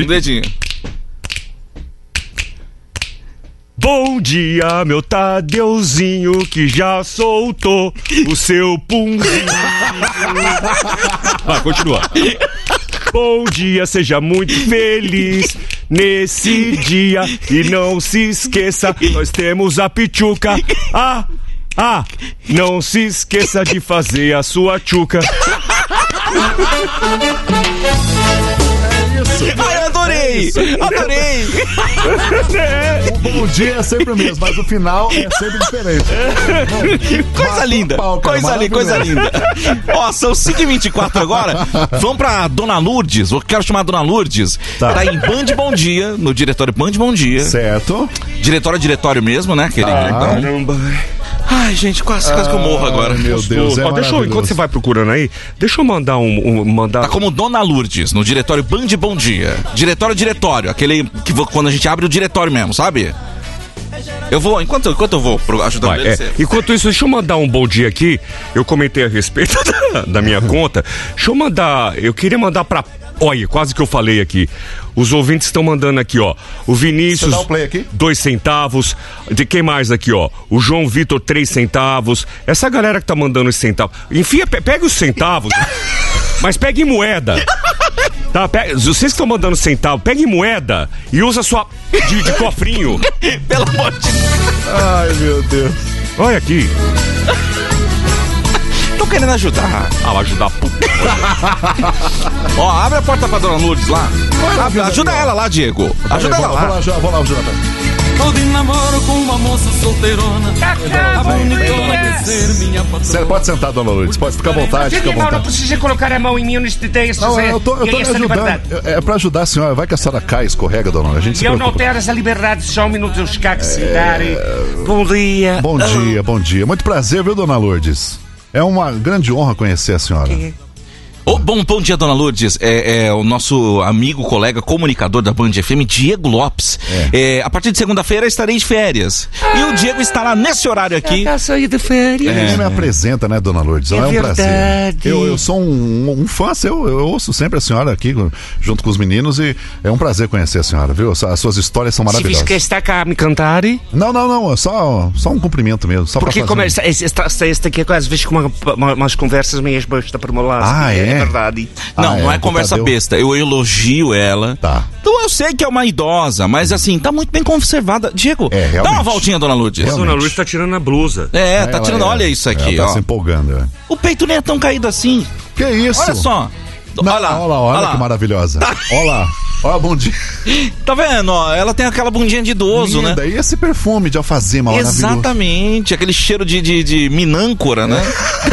Dedinho. Bom dia, meu Tadeuzinho, que já soltou o seu punzinho. Vai, continua. Bom dia, seja muito feliz nesse dia. E não se esqueça, nós temos a pichuca. Não se esqueça de fazer a sua tchuca. Ai, adorei! Adorei! O bom dia é sempre o mesmo, mas o final é sempre diferente. Coisa linda! Coisa linda! Ó, são 5h24 agora. Vamos pra Dona Lourdes. Eu quero chamar a Dona Lourdes. Tá em Band Bom Dia, no diretório Band Bom Dia. Certo. Diretório mesmo, né? Caramba. Ai, gente, quase que eu morro agora. Meu Deus, deixa eu, enquanto você vai procurando aí, deixa eu mandar Tá como Dona Lourdes, no diretório Band Bom Dia. Diretório, aquele que quando a gente abre o diretório mesmo, sabe? Eu vou, enquanto eu vou ajudando ele. Enquanto isso, deixa eu mandar um bom dia aqui. Eu comentei a respeito da minha conta. Eu queria mandar pra... Olha, quase que eu falei aqui. Os ouvintes estão mandando aqui, ó. O Vinícius, você dá um play aqui? 2 centavos. De quem mais aqui, ó? O João Vitor, 3 centavos. Essa galera que tá mandando os centavos. Enfim, pega os centavos, mas pega em moeda. Tá, vocês que estão mandando centavo, pega em moeda e usa sua de cofrinho. Pelo amor de Deus. Ai, meu Deus. Olha aqui. Tô querendo ajudar. Vai ajudar, puta. Ó, abre a porta pra Dona Lourdes lá. Ajuda ela lá, Diego. Ajuda ela lá. Vou lá, Jonathan. Tô de namoro com uma moça solteirona. A bonitona quer ser minha patrona. Pode sentar, Dona Lourdes. Pode ficar à vontade. Não precisa colocar a mão em mim neste texto. Não, eu tô me ajudando. É pra ajudar a senhora. Vai que a senhora cai, escorrega, Dona Lourdes. Eu não tenho essa liberdade. Só um minuto eu ficar que sentar. Bom dia. Bom dia. Muito prazer, viu, Dona Lourdes? É uma grande honra conhecer a senhora. Bom dia, Dona Lourdes. É o nosso amigo, colega, comunicador da Band FM, Diego Lopes. A partir de segunda-feira estarei de férias. E o Diego estará nesse horário aqui. Já saí de férias. Ele me apresenta, né, Dona Lourdes? É um prazer. Eu sou um fã seu. Eu ouço sempre a senhora aqui, junto com os meninos, e é um prazer conhecer a senhora, viu? As suas histórias são maravilhosas. Você está cá a me cantar? Não. Só um cumprimento mesmo. Só porque como esta aqui, às vezes, com umas conversas meias bestas para o meu lado. É verdade. Não é conversa besta. Eu elogio ela. Tá. Então eu sei que é uma idosa, mas assim, tá muito bem conservada. Diego, dá uma voltinha, Dona Lourdes. A Dona Lourdes tá tirando a blusa. Tá tirando. Olha isso aqui, ela ó. Tá se empolgando. O peito nem é tão caído assim. Que isso? Olha só. Olha que maravilhosa. Olha, bom dia. Tá vendo? Ó, ela tem aquela bundinha de idoso, linda, né? E esse perfume de alfazema maravilhoso. Exatamente, aquele cheiro de minâncora, né?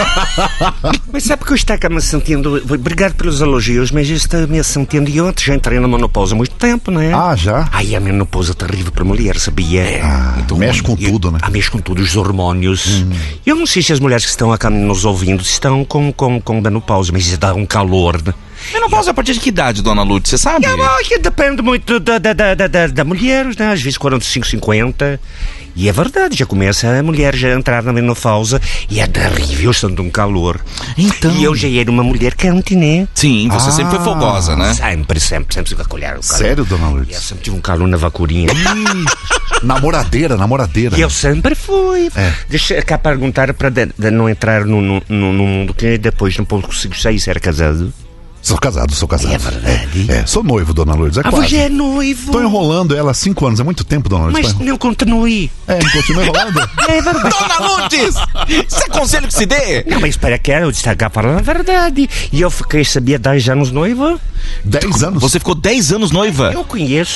Mas sabe que eu estou me sentindo... Obrigado pelos elogios, mas eu estou me sentindo... E ontem já entrei na menopausa há muito tempo, né? Já? Ai, a menopausa é terrível para a mulher, sabia? Mexe com tudo, né? Mexe com tudo, os hormônios. Eu não sei se as mulheres que estão aqui nos ouvindo estão com menopausa, mas dá um calor, né? Menopausa a partir de que idade, Dona Lourdes? Você sabe? Depende muito da mulher, né? Às vezes 45, 50. E é verdade, já começa a mulher já a entrar na menopausa e é terrível, estando um calor. Então... E eu já era uma mulher quente, né? Sim, você sempre foi fogosa, né? Sempre vai colher o calor. Sério, Dona Lourdes? Eu sempre tive um calor na vacurinha. Namoradeira. E eu sempre fui. Deixa cá perguntar para não entrar no mundo que depois não consigo sair. Você era casado? Sou casado. É verdade. Sou noivo, Dona Lourdes. Você é noivo? Tô enrolando ela há 5 anos. É muito tempo, Dona Lourdes. Mas não continue. Não continua enrolando? É verdade. Dona Lourdes! Isso é conselho que se dê? Não, mas espera que eu estou falando a verdade. E eu fiquei, sabia, 10 anos noiva. 10 anos? Você ficou 10 anos noiva? Eu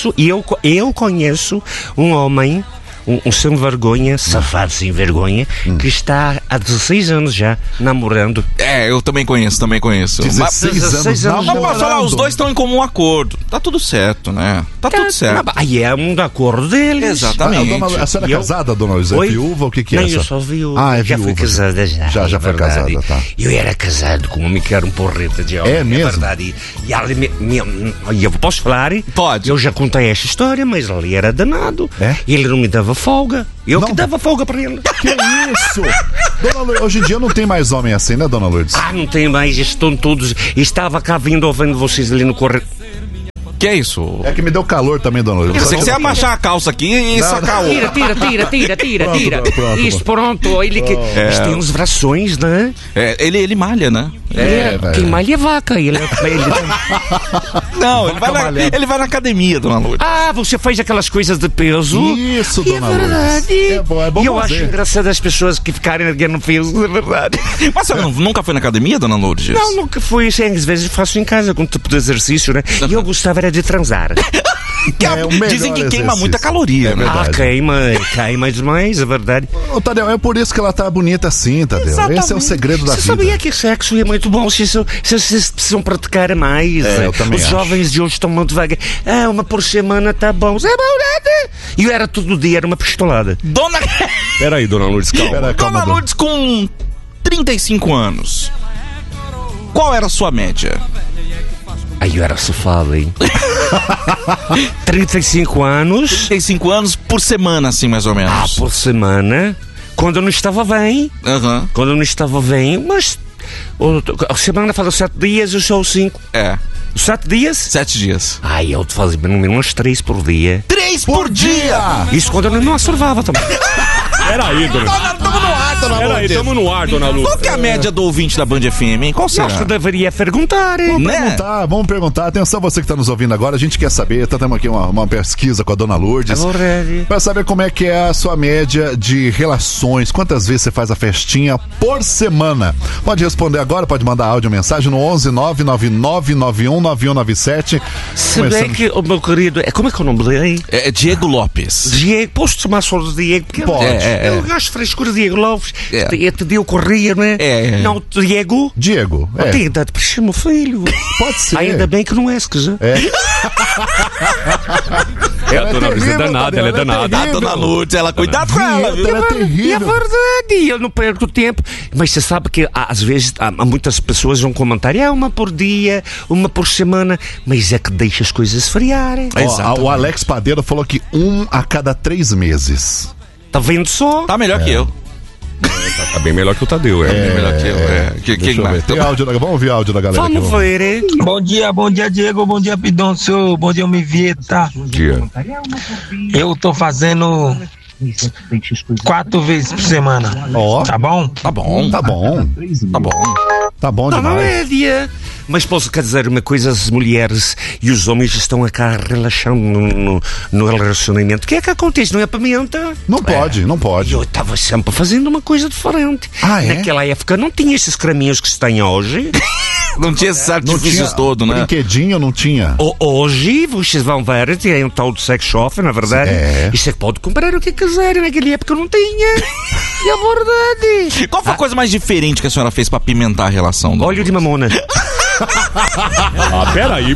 conheço um homem... Um sem vergonha, safado sem vergonha, que está há 16 anos já namorando. Eu também conheço. 16 anos Mas posso falar, os dois estão em comum acordo. Tá tudo certo, né? Tá tudo certo. Aí é um acordo deles. Exatamente. A senhora é casada, Dona Lourdes? É viúva? O que é Não, essa? eu sou viúva. É viúva. Já fui casada já. Já foi casada, tá. Eu era casado com um homem que era um porreta de homem. É mesmo? É verdade. E eu posso falar? Pode. Eu já contei esta história, mas ele era danado. Ele não me dava folga. Eu que dava folga para ele. Que isso? Dona Lourdes, hoje em dia não tem mais homem assim, né, Dona Lourdes? Não tem mais, estão todos. Estava cá ouvindo vocês ali no corredor. Que é isso? É que me deu calor também, dona Lourdes. Você ia abaixar a calça aqui e sacar o... Tira. Isso, pronto. Ele tem uns brações, né? Ele malha, né? Quem malha é vaca. Não, ele vai na academia, dona Lourdes. Ah, você faz aquelas coisas de peso. Isso, dona Lourdes. É verdade. É bom e eu fazer. acho engraçado as pessoas que ficarem erguendo peso, é verdade. Mas você nunca foi na academia, dona Lourdes? Não, nunca fui. Às vezes faço em casa com tipo de exercício, né? E eu gostava era de transar. Dizem que queima muita caloria, né? Queima demais, é verdade. Ô, Tadeu, é por isso que ela tá bonita assim, Tadeu. Exatamente. Esse é o segredo da vida. Você sabia que sexo é muito bom? Vocês precisam praticar mais. Eu também Os acho. jovens de hoje estão muito devagar. Uma por semana tá bom. É bom nada. E eu era todo dia, era uma pistolada. Peraí, dona Lourdes, calma. Dona Lourdes com 35 anos. Qual era a sua média? Aí eu era safado, hein? 35 anos. 35 anos por semana, assim, mais ou menos. Por semana. Quando eu não estava bem. Quando eu não estava bem, mas... A semana fala 7 dias, eu sou 5. 7 dias? 7 dias. Eu te fazia pelo menos 3 por dia. 3 por dia? Isso quando eu não observava também. Peraí, dona Lourdes. Tamo no ar, dona Lourdes. Peraí, tamo no ar, dona Lourdes. Qual que é a média do ouvinte da Band FM, hein? Qual será? Acho que deveria perguntar, hein? Vamos perguntar. Atenção, você que está nos ouvindo agora, a gente quer saber, temos aqui uma pesquisa com a dona Lourdes, para saber como é que é a sua média de relações, quantas vezes você faz a festinha por semana. Pode responder agora, pode mandar áudio, mensagem no 11999919197. Se bem que o meu querido, como é que é o nome dele? É Diego Lopes. Diego, posso chamar só de Diego? Porque Pode. Eu gosto de frescura de Diego Lopes. Te deu corria, não é? Não, Diego? Diego. Tem idade para ser meu filho. Pode ser. Ainda bem que não é, se quiser. A dona Lourdes é danada, ela é danada. A dona Lourdes, ela cuidado com ela, viu? Ela é terrível. É verdade, eu não perco tempo. Mas você sabe que às vezes muitas pessoas vão comentar, uma por dia, uma por semana, mas é que deixa as coisas esfriarem. O Alex Padeiro falou que 1 a cada 3 meses. Tá vendo só? Tá melhor que eu. Tá bem melhor que o Tadeu, Bem melhor que eu. Deixa eu ver. Vamos ouvir o áudio da galera. Vamos ver, hein? Bom dia, Diego. Bom dia, Pidoncio. Bom dia, Mivieta. Bom dia. Eu tô fazendo 4 vezes por semana. Tá bom? Tá bom. Tá bom Tá na demais. média. Mas posso dizer uma coisa, as mulheres e os homens estão cá relaxando no relacionamento. O que é que acontece? Não é pimenta? Não pode. Eu estava sempre fazendo uma coisa diferente. Naquela época não tinha esses creminhos que se tem hoje. Não tinha esses artifícios todos, né? Brinquedinho não tinha. Hoje, vocês vão ver, tem um tal de sex shop, na verdade. E você pode comprar o que quiser. Naquela época não tinha. E é verdade. Qual foi a coisa mais diferente que a senhora fez pra pimentar a relação? Óleo de mamona. Peraí.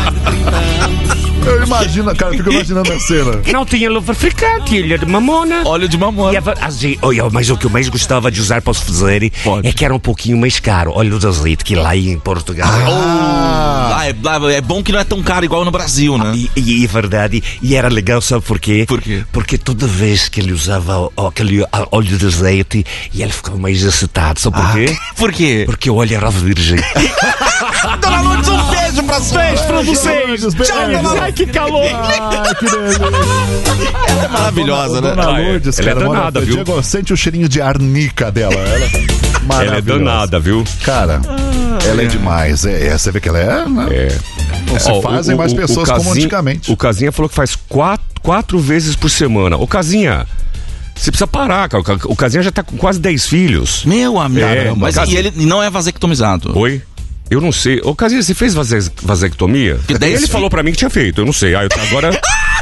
Eu imagino, cara, eu fico imaginando a cena. Não tinha lubrificante, óleo de mamona. Óleo de mamona. Mas o que eu mais gostava de usar, posso fazer, é que era um pouquinho mais caro. Óleo de azeite, que lá em Portugal. É bom que não é tão caro igual no Brasil, né? E é verdade. E era legal, sabe por quê? Por quê? Porque toda vez que ele usava aquele óleo de azeite, e ele ficava mais excitado. Sabe por quê? Por quê? Porque o óleo era virgem. Dona Lourdes, um beijo pra vocês. Tchau, Dona Lourdes. Ai, que calor. Ai, que delícia. Ela é maravilhosa, né? Dona Lourdes, ela é cara, danada, viu? Diego, sente o cheirinho de arnica dela. Ela é maravilhosa. Ela é danada, viu? Cara, ela é demais. Você vê que ela é... Não se fazem mais pessoas como antigamente. O Casinha falou que faz 4 vezes por semana. Ô, Casinha... Você precisa parar, cara. O Casinha já tá com quase 10 filhos. Meu amigo. Mas Casinha... ele não é vasectomizado. Oi? Eu não sei. Ô, Casinha, você fez vasectomia? Ele falou pra mim que tinha feito. Eu não sei. Agora...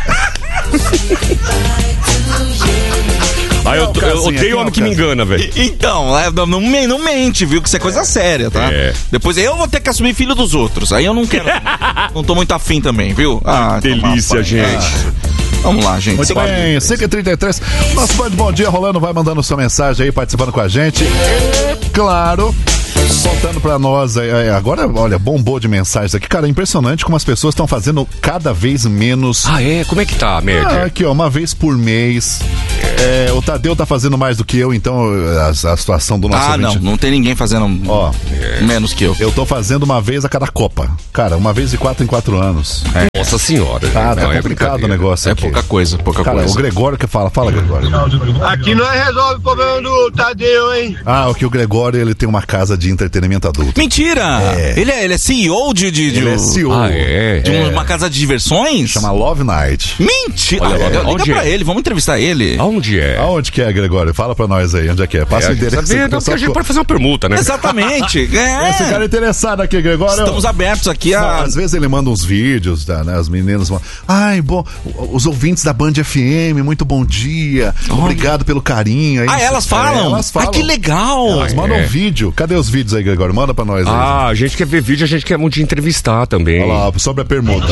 eu odeio homem que me engana, velho. Então, não mente, viu? Que isso é coisa séria, tá? Depois eu vou ter que assumir filho dos outros. Aí eu não quero. Não tô muito afim também, viu? Delícia, gente. Vamos lá, gente. Muito bem, 5h33. Nosso Band Bom Dia rolando, vai mandando sua mensagem aí, participando com a gente. Claro, Contando pra nós, agora, olha, bombou de mensagens aqui. Cara, é impressionante como as pessoas estão fazendo cada vez menos. Ah, é? Como é que tá a média? Aqui, ó, uma vez por mês. O Tadeu tá fazendo mais do que eu, então a situação do nosso ouvinte... não tem ninguém fazendo menos que eu. Eu tô fazendo uma vez a cada Copa. Cara, uma vez de 4 em 4 anos. Nossa senhora. Tá complicado o negócio aqui. Pouca coisa. Cara, o Gregório que fala, Gregório. Aqui nós resolve o problema do Tadeu, hein? O Gregório, ele tem uma casa de entretenimento adulto. Mentira! Ele é CEO de ele é CEO. De uma casa de diversões? Chama Love Night. Mentira! Liga pra ele, vamos entrevistar ele. Aonde é? Aonde que é, Gregório? Fala pra nós aí, onde é que é? Passa o endereço. Porque a gente pode fazer uma permuta, né? Exatamente. Esse cara é interessado aqui, Gregório. Estamos abertos aqui a... Às vezes ele manda uns vídeos, né? As meninas vão... Bom, os ouvintes da Band FM, muito bom dia. Obrigado pelo carinho. Elas falam? Elas falam. Que legal. Elas mandam vídeo. Cadê os vídeos aí, Gregório? Manda pra nós aí. A gente quer ver vídeo, a gente quer muito entrevistar também. Olha lá, sobre a permuta.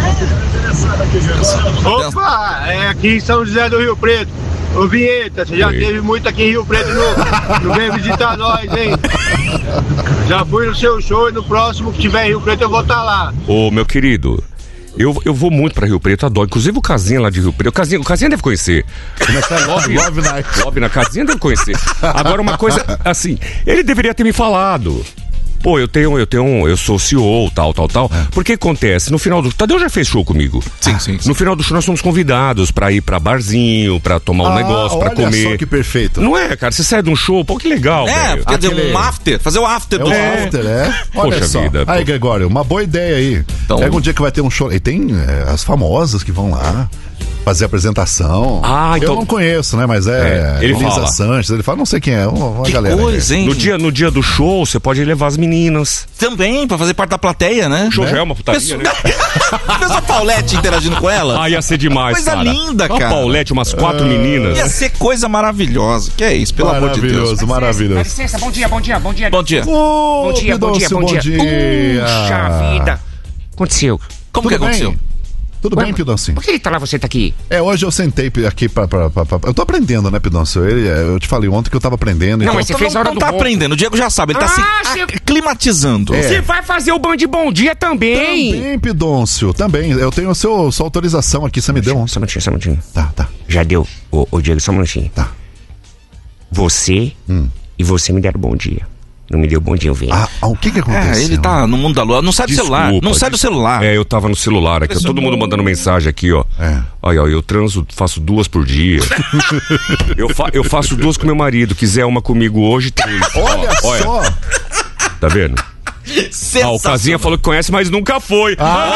Opa, aqui em São José do Rio Preto. Ô Vinheta, você já teve muito aqui em Rio Preto, não vem visitar nós, hein? Já fui no seu show e no próximo que tiver em Rio Preto eu vou estar lá. Ô, meu querido, eu vou muito pra Rio Preto, adoro. Inclusive o Casinha lá de Rio Preto. O Casinha deve conhecer. Love Night. Love na Casinha deve conhecer. Agora uma coisa, assim, ele deveria ter me falado. Pô, eu sou CEO, tal. Porque acontece, no final do... Tadeu já fez show comigo. Sim. No final do show nós somos convidados pra ir pra barzinho, pra tomar um negócio, pra comer. Olha só que perfeito. Não é, cara? Você sai de um show, pô, que legal, velho. Um after, fazer o after do after, Olha Poxa só. vida. Aí, Gregório, uma boa ideia aí. Então... Pega um dia que vai ter um show. E tem as famosas que vão lá fazer a apresentação. Então... Eu não conheço, né? Mas ele Elisa fala. Sanches, ele fala, não sei quem é, uma que galera. Coisa, hein? No dia do show, você pode levar as meninas. Também, pra fazer parte da plateia, né? O show já é uma putaria, né? Pensa a Paulette interagindo com ela. Ia ser demais, coisa cara. Linda, cara. A Paulette, umas 4 meninas. Ia ser coisa maravilhosa. Que é isso, pelo amor de Deus. Maravilhoso. Dá licença, bom dia. Bom dia. Bom dia. Bom dia. Puxa vida. Aconteceu. Como que aconteceu? Tudo bem, Pidoncinho? Por que ele tá lá, você tá aqui? Hoje eu sentei aqui pra... Eu tô aprendendo, né, Pidoncinho? Eu te falei ontem que eu tava aprendendo. Não, então... mas você fez a hora não do tá bom. aprendendo, o Diego já sabe, ele tá se climatizando. Você vai fazer o Band Bom Dia também. Também, Pidoncio, também. Eu tenho sua autorização aqui, você me deu? Só um minutinho. Tá. Já deu. Ô Diego, só um minutinho. Tá. Você e você me deram bom dia. Não me deu bom dia, eu venho. O que aconteceu? Ele tá no mundo da lua, não sai do celular. Não sai do celular. Eu tava no celular aqui, todo mundo mandando mensagem aqui, ó. Olha, eu transo, faço 2 por dia. eu faço 2 com meu marido, quiser uma comigo hoje, 3. Olha só! Tá vendo? O Casinha falou que conhece, mas nunca foi.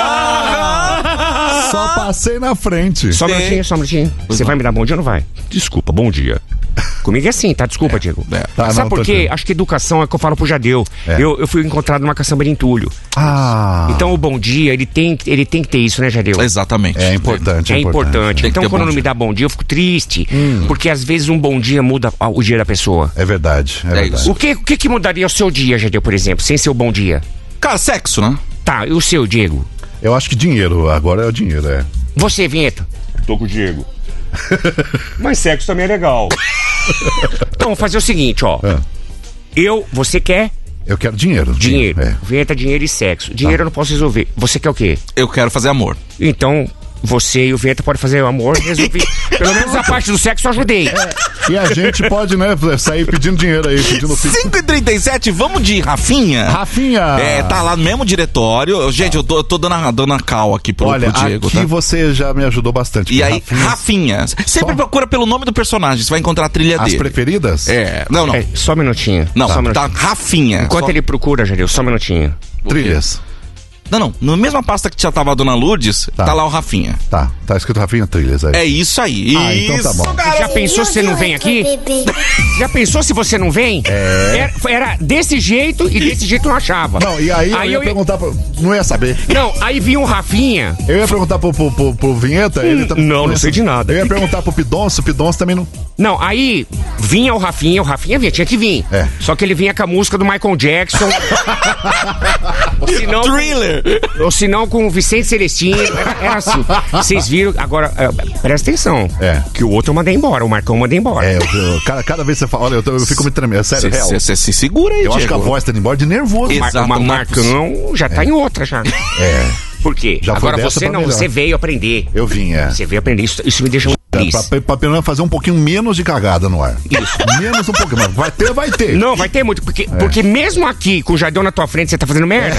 Só passei na frente. Só um minutinho. Você vai me dar bom dia ou não vai? Desculpa, bom dia. Comigo é assim, tá? Desculpa, Diego. Tá, sabe por quê? Acho que educação é o que eu falo pro Jadeu. Eu fui encontrado numa caçamba de entulho. Então o bom dia, ele tem que ter isso, né, Jadeu? Exatamente. É importante. É importante. Então quando não me dá bom dia, eu fico triste. Porque às vezes um bom dia muda o dia da pessoa. É verdade. Isso. O que mudaria o seu dia, Jadeu, por exemplo, sem ser o bom dia? Cara, sexo, né? Tá, e o seu, Diego? Eu acho que dinheiro, agora é o dinheiro, Você, Vinheta? Tô com o Diego. Mas sexo também é legal. Então, vamos fazer o seguinte, ó. Você quer? Eu quero dinheiro. Dinheiro. Vinheta, dinheiro e sexo. Dinheiro eu não posso resolver. Você quer o quê? Eu quero fazer amor. Então, você e o Vinheta podem fazer o amor e resolver. Pelo menos a parte do sexo eu ajudei. E a gente pode, né, sair pedindo dinheiro aí, pedindo 5h37, vamos de Rafinha. Tá lá no mesmo diretório. Gente, eu tô dando a cal aqui pro Diego. Aqui você já me ajudou bastante. E aí, Rafinha. Sempre procura pelo nome do personagem, você vai encontrar a trilha dele. As preferidas? Não. Só um minutinho. Não, tá Rafinha. Enquanto ele procura, Jadeu, só um minutinho. Trilhas. Não. Na mesma pasta que já tava a Dona Lourdes, tá lá o Rafinha. Tá escrito Rafinha Trilhas aí. É isso aí. Então tá bom. Você já pensou se você não vem aqui? Já pensou se você não vem? Era desse jeito e desse jeito eu não achava. Não, e aí eu ia perguntar não ia saber. Não, aí vinha o Rafinha. Eu ia perguntar pro Vinheta. Ele não sei de nada. Eu ia perguntar pro Pidoncio, o Pidoncio também não... Não, aí vinha o Rafinha vinha, tinha que vir. Só que ele vinha com a música do Michael Jackson. Thriller. Ou se não, com o Vicente Celestino. É assim. Vocês viram, agora, presta atenção. Que o outro eu mandei embora, o Marcão eu mandei embora. Cada vez que você fala, olha, eu fico me tremendo, é sério, real. Você se segura aí, eu acho que a voz tá indo embora de nervoso. O Marcão já tá em outra, já. Por quê? Já agora você não, você veio aprender. Eu vim, Você veio aprender, isso me deixa pra pelo menos fazer um pouquinho menos de cagada no ar. Isso. Menos um pouquinho, mas vai ter. Não, vai ter muito, porque mesmo aqui, com o Jardão na tua frente, você tá fazendo merda.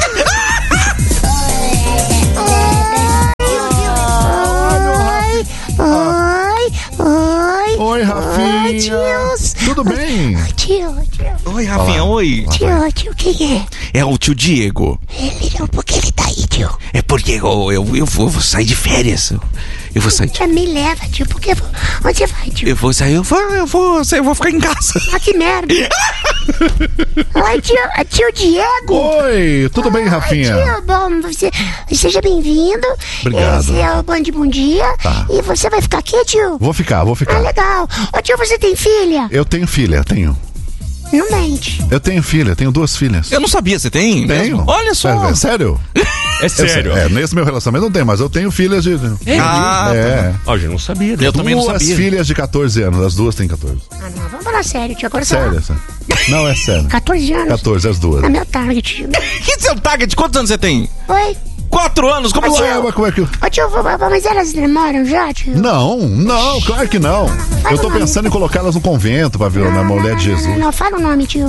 Oi, Rafinha. Oi, tios. Tudo bem? Tio. Oi, Rafinha, oi. Tio, quem é? É o tio Diego. Por que ele tá aí, tio? É porque eu vou sair de férias. Eu vou sair. Me leva, tio, porque onde você vai, tio? Eu vou sair, eu vou ficar em casa. Ah, que merda. Oi, tio Diego. Oi, tudo bem, Rafinha? Oi, tio, bom, seja bem-vindo. Obrigado. Esse é o Bom Dia. Tá. E você vai ficar aqui, tio? Vou ficar. Ah, legal. Ô, tio, você tem filha? Eu tenho filha, tenho. Não mente. Eu tenho filha, tenho 2 filhas. Eu não sabia, você tem? Tenho. Olha só. É sério? É sério? Nesse meu relacionamento não tem, mas eu tenho filhas de... Eu já não sabia. Eu também não sabia. 2 filhas de 14 anos, as 2 têm 14. Ah, não, vamos falar sério, tio. Agora Sério? Não, é sério. 14 anos? 14, as 2. É meu target, tio. Que seu target? Quantos anos você tem? Oi? 4 anos? Como Ô, tio. é? Como é que... Ô, tio, mas elas namoram já, tio? Não, claro que não. Eu tô pensando em colocá-las no convento pra ver a mulher de Jesus. Não, fala o nome, tio.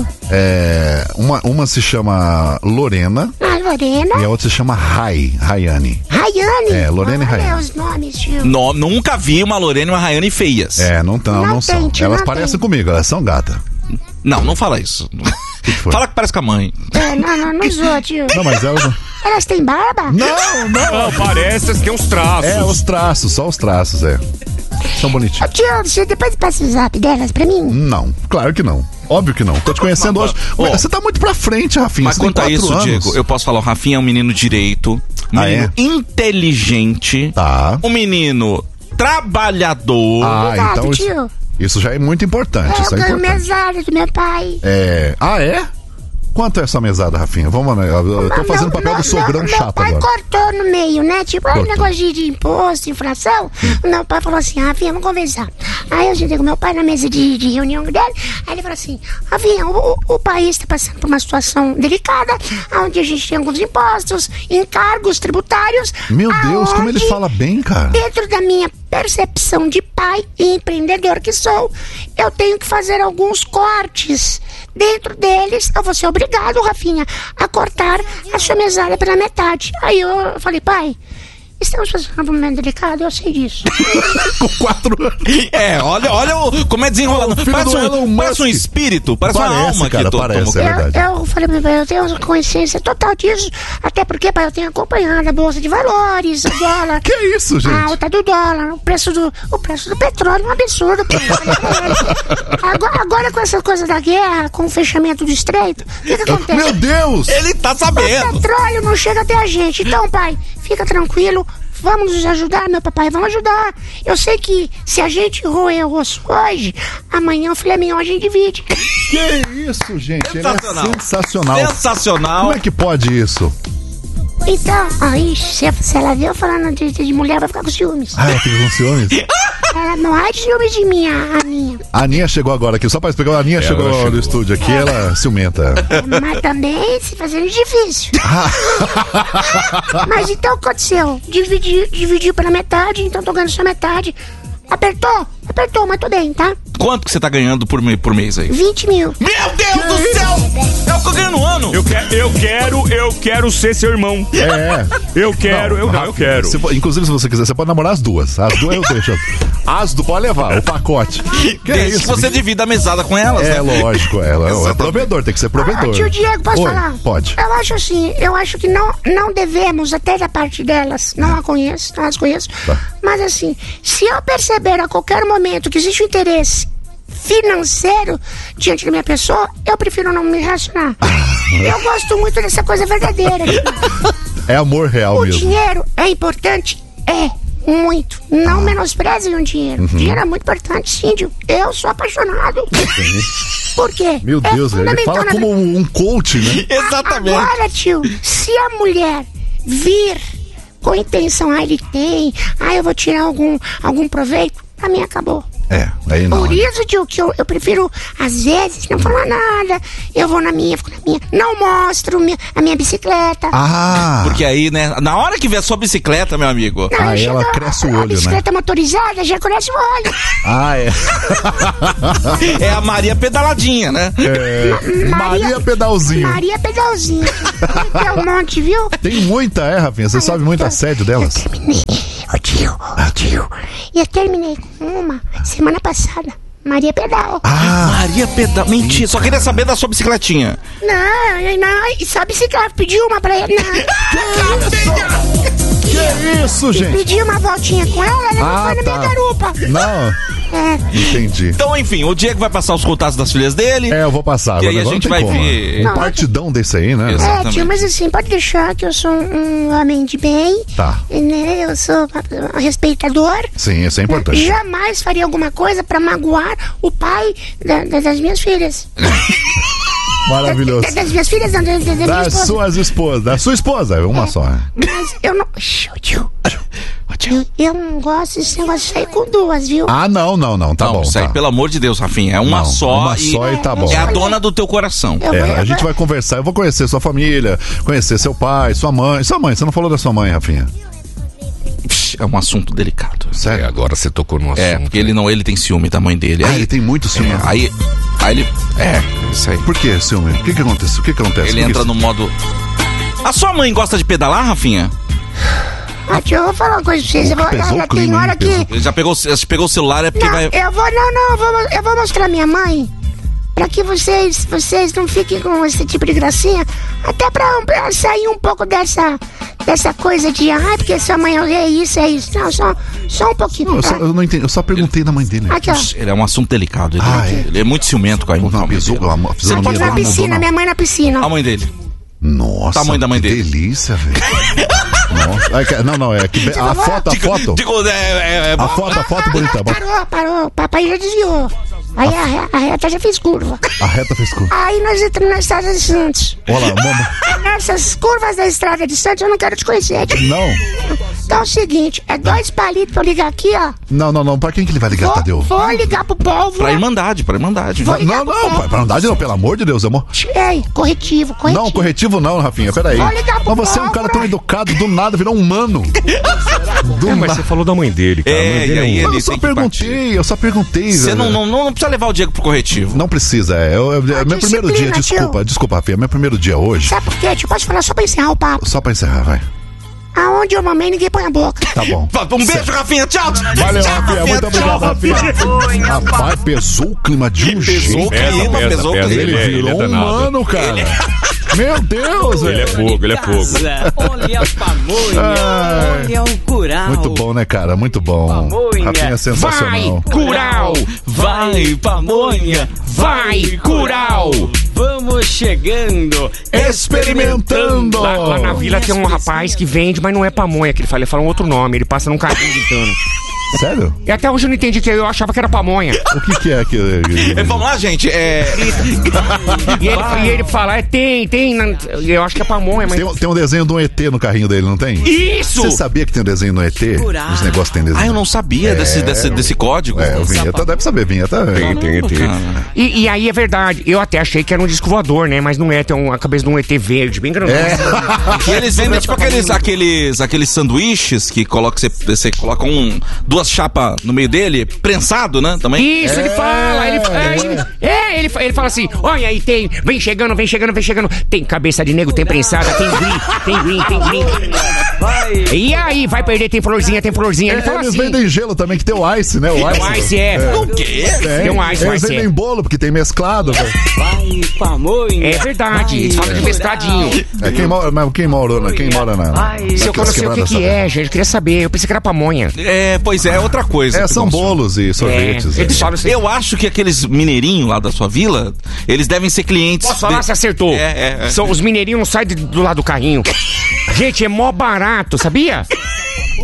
Uma se chama Lorena. Ah, Lorena. E a outra se chama Rayane. Rayane? Lorena e Rayane. Olha os nomes, tio. Nunca vi uma Lorena e uma Rayane feias. Não são. Tio, elas parecem comigo, elas são gata. Não fala isso. Fala que parece com a mãe. Não zoa, tio. Não, mas elas... Elas têm barba? Não, parece que tem uns traços. Os traços, só os traços, São bonitinhos. Ô, tio, você depois passa o zap delas pra mim? Não, claro que não. Óbvio que não. Tô te conhecendo hoje. Você tá muito pra frente, Rafinha. Mas quanto a isso, Diego, eu posso falar, o Rafinha é um menino direito, um menino inteligente, um menino trabalhador. Obrigado, então tio. Isso já é muito importante. Eu ganho mesada do meu pai. Quanto é essa mesada, Rafinha? Vamos, né? Eu tô fazendo o papel do sogrão chato agora. Meu pai cortou no meio, né? Tipo, negócio de imposto, inflação. Meu pai falou assim, Rafinha, vamos conversar. Aí eu sentei com meu pai na mesa de reunião dele. Aí ele falou assim, Rafinha, o país tá passando por uma situação delicada, onde a gente tem alguns impostos, encargos tributários. Meu Deus, como ele fala bem, cara. Dentro da minha percepção de pai e empreendedor que sou, eu tenho que fazer alguns cortes. Dentro deles, eu vou ser obrigado, Rafinha, a cortar a sua mesada pela metade. Aí eu falei, pai, estamos passando por um momento delicado, eu sei disso. Com 4 anos. Olha como é desenrolado. Parece um espírito, parece uma alma, cara, que parece, é verdade. Eu falei pra meu pai, eu tenho consciência total disso, até porque, pai, eu tenho acompanhado a Bolsa de Valores, o dólar. Que isso, gente? A alta do dólar, o preço do petróleo, um absurdo. Agora com essa coisa da guerra, com o fechamento do estreito, o que acontece? Meu Deus! Ele tá sabendo. O petróleo não chega até a gente, então, pai, fica tranquilo. Vamos nos ajudar, meu papai, vamos ajudar. Eu sei que se a gente roer o osso hoje, amanhã o filé mignon a gente divide. Que isso, gente? Sensacional. Ele é sensacional. Sensacional. Como é que pode isso? Então, se ela viu falando de mulher, vai ficar com ciúmes. Ela fica com ciúmes? Ela não há de ciúmes de mim, a Aninha. A Aninha chegou agora aqui, só pra explicar, a Aninha chegou no estúdio aqui, ela ciumenta. Mas também se fazendo difícil. Mas então o que aconteceu? Dividiu pela metade, então tô ganhando só metade. Apertou, mas tô bem, tá? Quanto que você tá ganhando por mês aí? 20 mil. Meu Deus do céu! É o que eu ganho no ano. Eu quero ser seu irmão. Eu quero. Inclusive, se você quiser, você pode namorar as 2. As 2 eu deixo. As 2 pode levar, o pacote. Desde que você divida a mesada com elas, né? Lógico, ela é provedor, tem que ser provedor. Tio Diego, posso falar? Pode. Eu acho que não devemos, até da parte delas, não as conheço. Tá. Mas assim, se eu perceber a qualquer momento que existe um interesse financeiro diante da minha pessoa, eu prefiro não me relacionar. Eu gosto muito dessa coisa verdadeira. É amor real mesmo. O dinheiro é importante? Muito. Não menosprezem o dinheiro. O dinheiro é muito importante, sim. Eu sou apaixonado. Por quê? Meu Deus, ele fala como um coach, né? Exatamente. Agora, tio, se a mulher vir com intenção, ele tem, eu vou tirar algum proveito, pra mim acabou. Aí não. Por isso, tio, que eu prefiro, às vezes, não falar nada. Eu vou na minha, fico na minha. Não mostro a minha bicicleta. Porque aí, né, na hora que vê a sua bicicleta, meu amigo... Aí ela cresce o olho, né? A bicicleta motorizada já cresce o olho. É a Maria Pedaladinha, né? Maria Pedalzinho. Maria Pedalzinho. Tem um monte, viu? Tem muita, Rafinha? Você sabe muito assédio delas? Eu terminei. Tio. Eu terminei com uma semana passada. Maria Pedal. Maria Pedal. Mentira, só queria saber da sua bicicletinha. Não, só bicicleta. Pedi uma pra ele. Que isso, gente? Pedi uma voltinha com ela foi na minha garupa. Não. Entendi. Então, enfim, o Diego vai passar os contatos das filhas dele. Eu vou passar. E aí a gente vai ver. Um partidão desse aí, né? Exatamente. Mas assim, pode deixar que eu sou um homem de bem. Tá. Né? Eu sou um respeitador. Sim, isso é importante. Jamais faria alguma coisa pra magoar o pai das minhas filhas. Maravilhoso. Das minhas filhas, não, das minhas suas esposas. Da sua esposa, uma só. Mas eu não... Tio. Eu não gosto desse negócio de sair com duas, viu? Não, tá bom. Isso aí, pelo amor de Deus, Rafinha, é uma só. Uma só e tá bom. É a dona do teu coração. A gente vai conversar, eu vou conhecer sua família, conhecer seu pai, sua mãe. Sua mãe, você não falou da sua mãe, Rafinha? É um assunto delicado. Sério? Agora você tocou no assunto. Porque ele tem ciúme da mãe dele. Ele tem muito ciúme. Aí ele... isso aí. Por que ciúme? O que acontece? Ele entra no modo... A sua mãe gosta de pedalar, Rafinha? Tio, eu vou falar uma coisa pra vocês. Tem hora que... Ele já pegou o celular, é porque vai... Eu vou mostrar minha mãe. Pra que vocês não fiquem com esse tipo de gracinha. Até pra sair um pouco dessa coisa de... porque sua mãe é isso. Não, só um pouquinho. Não, eu não entendi. Eu só perguntei da mãe dele. Aqui, ó. Ele é um assunto delicado. Ele é muito ciumento com a mãe dele. Você pode na piscina, minha mãe na piscina. A mãe dele. Nossa, tamanho da mãe dele. Delícia, velho. Não, é que a foto. A foto bonita. Parou. Papai já desviou. Aí a reta já fez curva. Aí nós entramos na estrada de Santos. Olha lá, nessas curvas da estrada de Santos eu não quero te conhecer. Não. Então é o seguinte, 2 palitos pra eu ligar aqui, ó. Não, pra quem que ele vai ligar, Tadeu? Vou ligar pro povo. Pra Irmandade. Pra Irmandade não, pelo amor de Deus, amor. Ei, corretivo. Não, corretivo não, Rafinha, peraí. Vou ligar pro Mas você é um cara tão educado, do nada virou um mano. Mas você falou da mãe dele, cara. Eu só perguntei. Você não precisa levar o Diego pro corretivo. Não precisa, meu primeiro dia, desculpa, Rafinha, meu primeiro dia hoje. Sabe por quê? Tio, posso falar só pra encerrar o papo? Só pra encerrar, vai. Aonde eu mamei, ninguém põe a boca. Tá bom. Um beijo, Rafinha. Tchau. Valeu, Rafinha. Muito obrigado, Rafinha. Rapaz, pesou o clima de um jeito. Pesou o clima. Ele virou um mano, cara. Meu Deus, velho. Ele é fogo. Olha a pamonha, olha o curau. Muito bom, né, cara? Muito bom. Pamonha. Rafinha é sensacional. Vai, curau. Vai, pamonha. Vai, curau. Vamos chegando, experimentando. Lá na vila tem um rapaz que vende, mas não é pamonha que ele fala um outro nome. Ele passa num carrinho gritando. Sério? E até hoje eu não entendi, que eu achava que era pamonha. O que é que... Vamos lá, gente. E ele fala, tem. Eu acho que é pamonha, mas... Tem um desenho de um ET no carrinho dele, não tem? Isso! Você sabia que tem um desenho no ET? Os negócios tem desenho. Eu não sabia desse código. O Vinheta deve saber, Vinheta. Tem ET. E aí é verdade, eu até achei que era um disco voador, né? Mas não é, tem a cabeça de um ET verde, bem grande. E eles vendem tipo aqueles sanduíches que você coloca duas chapas no meio dele, prensado, né? Também. Isso, ele fala. Ele fala assim: olha aí, vem chegando. Tem cabeça de negro, tem prensada, tem green. E aí, vai perder, tem florzinha. Ele fala eles assim. vendem gelo também, que tem o ice, né? O ice O quê? Tem um ice, eles vendem bolo, porque tem mesclado, velho. vai pamonha. É verdade, eles falam de mescladinho. Quem mora na... Se eu não sei o que é, gente, eu queria saber. Eu pensei que era pamonha. Pois é outra coisa. São bolos e sorvetes. Eles falam assim. Eu acho que aqueles mineirinhos lá da sua vila, eles devem ser clientes. Posso falar? Você acertou. Os mineirinhos não saem do lado do carrinho. Gente, é mó barato, sabia?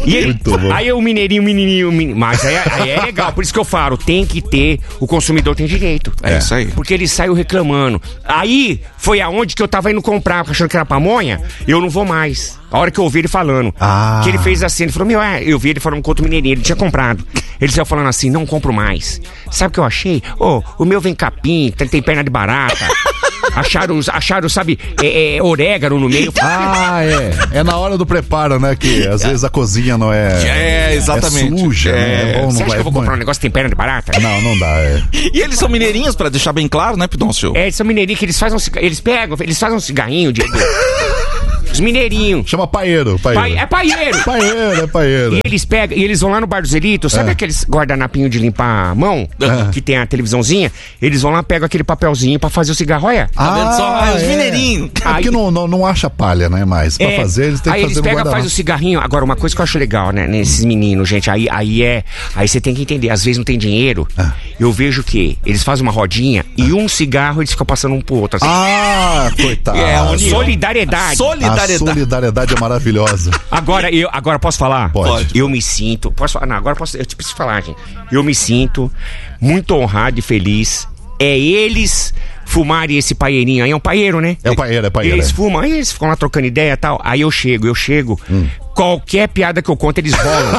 E ele, aí o menininho, mas aí é legal, por isso que eu falo, tem que ter, o consumidor tem direito. É isso aí. Porque ele saiu reclamando. Aí foi aonde que eu tava indo comprar, achando que era pamonha, eu não vou mais. A hora que eu ouvi ele falando, que ele fez assim, ele falou, eu vi ele falando com outro mineirinho, ele tinha comprado. Ele saiu falando assim, não compro mais. Sabe o que eu achei? O meu vem capim, tem perna de barata. Acharam, sabe, orégano no meio. É na hora do preparo, né? Que às vezes a cozinha não é. Exatamente. É suja, né? Bom, você acha que eu vou comprar um negócio que tem perna de barata? Não dá, E eles são mineirinhos, pra deixar bem claro, né, Pidoncio? Eles são mineirinhos que eles fazem um cigarrinho, Diego. Os mineirinhos. Chama paeiro. É paeiro. Paeiro. E eles pegam, e eles vão lá no Bar dos Elitos, sabe aqueles guardanapinhos de limpar a mão? Que tem a televisãozinha? Eles vão lá, pegam aquele papelzinho pra fazer o cigarro, olha. Tá vendo só? Os mineirinhos. É porque não acha palha, né? Mas pra fazer, eles têm que fazer eles pegam, faz o cigarrinho. Agora, uma coisa que eu acho legal, né? Nesses meninos, gente, aí você tem que entender, às vezes não tem dinheiro. Eu vejo que eles fazem uma rodinha e um cigarro eles ficam passando um pro outro. Assim. Coitado. Solidariedade. A solidariedade é maravilhosa. Agora posso falar? Pode. Eu me sinto. Posso falar? Não, agora posso. Eu preciso falar, gente. Eu me sinto muito honrado e feliz. É eles fumarem esse paeirinho aí. É um paeiro, né? É paeiro. Eles fumam, aí eles ficam lá trocando ideia e tal. Aí eu chego. Qualquer piada que eu conto, eles rolam.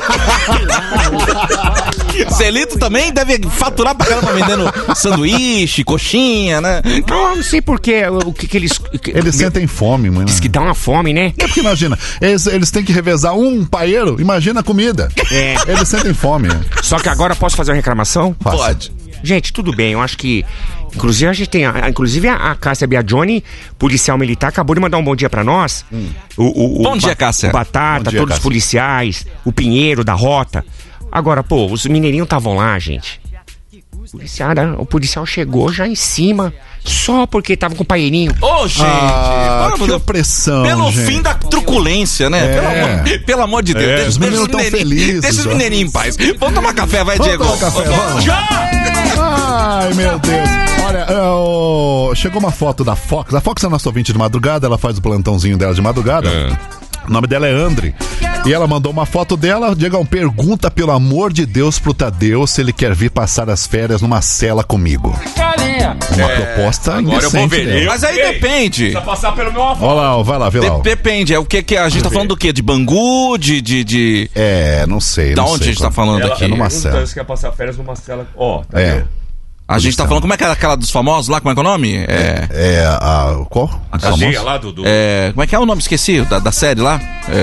Celito também deve faturar pra caramba vendendo sanduíche, coxinha, né? Não sei porquê. O que eles. Eles sentem fome, mano. Diz que dá uma fome, né? É porque imagina, eles têm que revezar um paeiro, imagina a comida. Eles sentem fome. Só que agora posso fazer uma reclamação? Pode. Gente, tudo bem, eu acho que. Inclusive, a gente tem. Inclusive, a Cássia Biagioni, policial militar, acabou de mandar um bom dia pra nós. Bom dia, Cássia. O Batata, todos Cássia. Os policiais, o Pinheiro da Rota. Agora, os mineirinhos estavam lá, gente. O policial chegou já em cima, só porque tava com o paeirinho. Gente! Que opressão, pelo gente. Fim da truculência, né? Pelo amor de Deus. Os meninos estão felizes. Deixa os mineirinhos em paz. Vamos tomar café, vai, Diego. Vamos tomar café, vamos. Ai, meu Deus. Olha, chegou uma foto da Fox. A Fox é nossa ouvinte de madrugada, ela faz o plantãozinho dela de madrugada. O nome dela é André. E ela mandou uma foto dela. Diegão, pergunta pelo amor de Deus pro Tadeu se ele quer vir passar as férias numa cela comigo. Uma proposta indecente. Agora eu vou ver. Mas aí depende. Precisa passar pelo meu avô. Olha lá, vai lá, vê lá. Depende. É o que a gente tá falando do quê? De Bangu? De... não sei. Da onde a gente tá falando aqui? É numa cela. Você quer passar férias numa cela. A gente tá falando, como é que é aquela dos famosos lá? Como é que é o nome? Qual? A cadeia lá do... como é que é o nome? Esqueci, da série lá.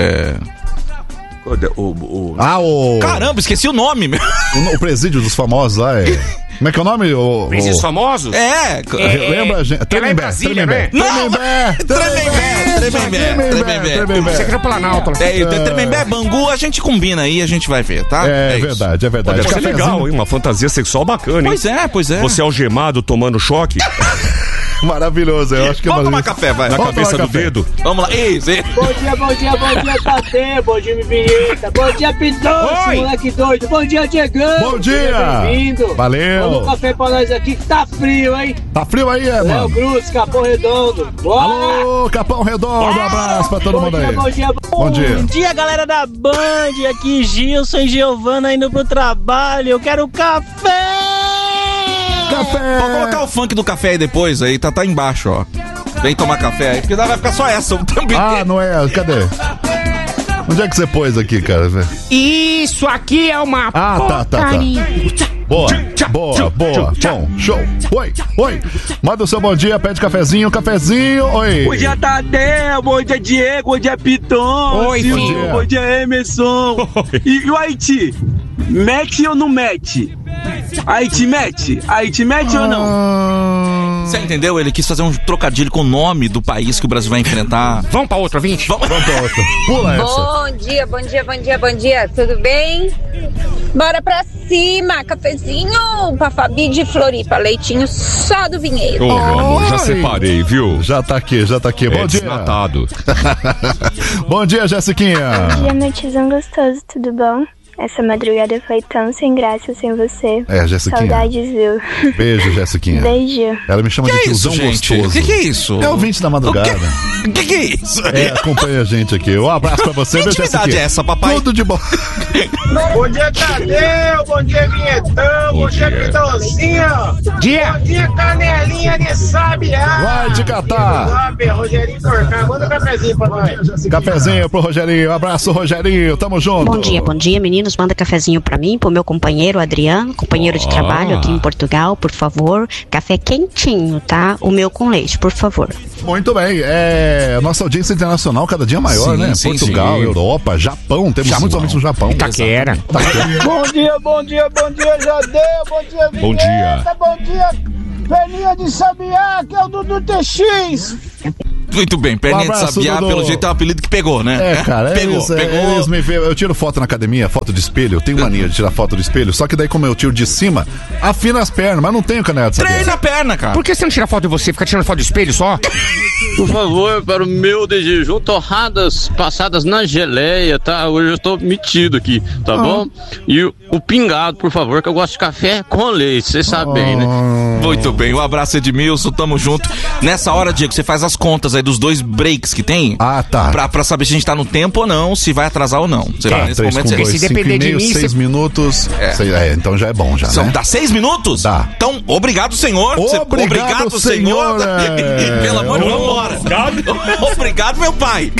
Caramba, esqueci o nome, meu. O presídio dos famosos lá Como é que é o nome? Presídios famosos? Lembra, gente? Tremembé. Você quer o Planalto. Tremembé, Bangu, a gente combina aí, a gente vai ver, tá? É verdade. Pode ser legal, hein? Uma fantasia sexual bacana, hein? Pois é. Você algemado, tomando choque. Maravilhoso, eu acho que vamos tomar café, vai. Na cabeça do dedo. Vamos lá. Isso. Bom dia, Tadê. Bom dia, Vinheta. Bom dia, Pidoncio, moleque doido. Bom dia, Diegão. Bom dia. Bem-vindo. Valeu. Vamos um café pra nós aqui que tá frio, hein? Tá frio aí, mano? Léo Cruz, Capão Redondo. Bora. Alô, Capão Redondo. Um abraço pra todo mundo aí. Bom dia. Bom dia, galera da Band. Aqui Gilson e Giovana indo pro trabalho. Eu quero café. Pode colocar o funk do café aí depois, aí tá embaixo, ó. Vem tomar café aí, porque vai ficar só essa o tempo inteiro. Não é? Cadê? Onde é que você pôs aqui, cara? Isso aqui é uma porcaria. Boa. Bom, show. Oi. Manda o seu bom dia, pede cafezinho. Oi. Bom dia, Tadeu. Bom dia, Diego. Bom dia, Piton. Oi, filho. Bom dia, Emerson. E o Haiti? Mete ou não mete? Haiti mete ou não? Você entendeu? Ele quis fazer um trocadilho com o nome do país que o Brasil vai enfrentar. Vamos pra outra, 20? Vamos pra outra. Pula essa. Bom dia. Tudo bem? Bora pra cima. Cafezinho pra Fabi de Floripa. Leitinho só do Vinheiro. Meu amor, já separei, viu? Já tá aqui. Bom dia. Desnatado. Bom dia, Jessiquinha. Bom dia, meu tizão gostoso. Tudo bom? Essa madrugada foi tão sem graça sem você. Jéssiquinha. Saudades, viu? Beijo, Jéssiquinha. Beijo. Ela me chama de tiozão gostoso. O que é isso? É o 20 da madrugada. O que é isso? Acompanha a gente aqui. Um abraço pra você. Que atividade é essa, papai? Tudo de bom. Bom dia, Tadeu. Bom dia, Vinhetão. Bom dia, Pitãozinho. Bom dia, Canelinha de Sabiá. Vai te catar. Rogerinho Torcar. Manda um cafezinho pra nós. Cafezinho pro Rogerinho. Um abraço, Rogerinho. Tamo junto. Bom dia, meninos. Manda cafezinho pra mim, pro meu companheiro Adriano, companheiro de trabalho aqui em Portugal, por favor. Café quentinho, tá? O meu com leite, por favor. Muito bem. Nossa audiência internacional cada dia maior, né? Portugal, Europa, Japão. Temos muitos ouvintes no Japão. Itaquera. Bom dia, Jadeu. Bom dia, Vinheta. Bom dia. Bom dia, Perninha de Sabiá, que é o Dudu TX. Muito bem, Perninha de Sabiá, Dudu. pelo jeito é um apelido que pegou, né? Cara, pegou. Eles me veem, eu tiro foto na academia, foto de espelho, eu tenho mania de tirar foto do espelho, só que daí como eu tiro de cima, afina as pernas, mas não tenho canela de Sabiá. Treina a perna, cara. Por que você não tira foto de você? Fica tirando foto do espelho só? Por favor, para o meu de jejum, torradas passadas na geleia, tá? Hoje eu tô metido aqui, tá bom? E o pingado, por favor, que eu gosto de café com leite, você sabe bem, né? Muito bem, um abraço, Edmilson, tamo junto. Nessa hora, Diego, você faz as contas aí dos 2 breaks que tem. Tá. Pra saber se a gente tá no tempo ou não, se vai atrasar ou não. Você vai, nesse momento, se depender de mim, 6 minutos. Então já é bom, já. Né? Dá 6 minutos? Dá. Então, obrigado, senhor. Obrigado, senhor. Pelo amor de Deus, vambora. Obrigado, meu pai.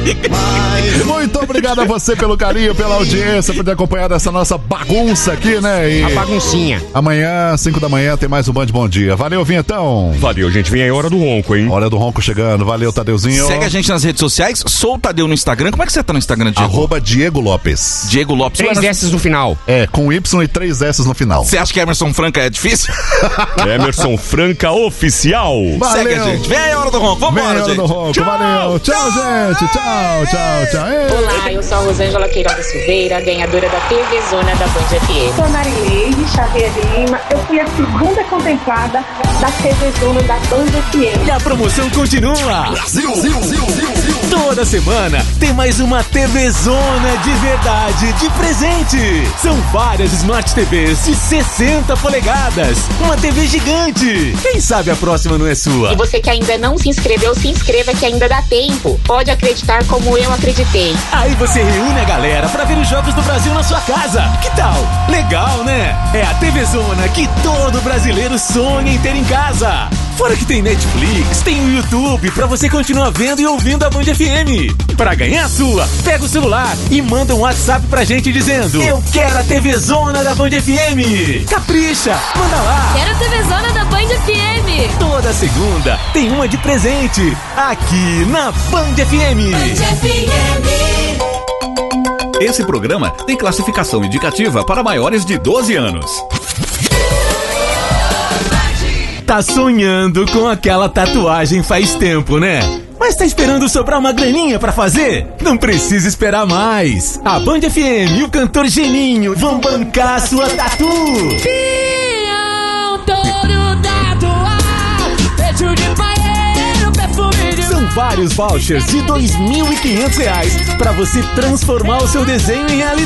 Muito obrigado a você pelo carinho, pela audiência, por ter acompanhado essa nossa bagunça aqui, né? A baguncinha. Amanhã, 5 da manhã, tem mais um Band Bom Dia. Valeu, Vinhetão. Valeu, gente. Vem aí a hora do ronco, hein? Hora do ronco chegando. Valeu, Tadeuzinho. Segue a gente nas redes sociais. Sou o Tadeu no Instagram. Como é que você tá no Instagram, Diego? @Diego Lopes. Diego Lopes. 3 S no final. Com Y e 3 S no final. Você acha que Emerson Franca é difícil? Emerson Franca Oficial. Valeu. Segue a gente. Vem a hora do ronco. Vambora, gente. Tchau. Valeu. Tchau, gente. Tchau. Olá, eu sou a Rosângela Queiroga Silveira, ganhadora da TV Zona da Band FM. Sou Marileide Xavier Lima. Eu fui a segunda contemplada da TV Zona da Band FM. E a promoção continua. Brasil. Toda semana tem mais uma TV Zona de verdade de presente. São várias Smart TVs de 60 polegadas. Uma TV gigante. Quem sabe a próxima não é sua? E você que ainda não se inscreveu, se inscreva que ainda dá tempo. Pode acreditar como eu acreditei. Aí você reúne a galera pra ver os jogos do Brasil na sua casa. Que tal? Legal, né? É a TV Zona que todo brasileiro sonha em ter em casa. Fora que tem Netflix, tem o YouTube pra você continuar vendo e ouvindo a Band FM. Pra ganhar a sua, pega o celular e manda um WhatsApp pra gente dizendo: eu quero a TV Zona da Band FM. Capricha, manda lá. Quero a TV Zona da Band FM. Toda segunda tem uma de presente aqui na Band FM. Band FM. Esse programa tem classificação indicativa para maiores de 12 anos. Tá sonhando com aquela tatuagem faz tempo, né? Mas tá esperando sobrar uma graninha pra fazer? Não precisa esperar mais. A Band FM e o cantor Geninho vão bancar a sua tatu. São vários vouchers de R$ 2.500 pra você transformar o seu desenho em realidade.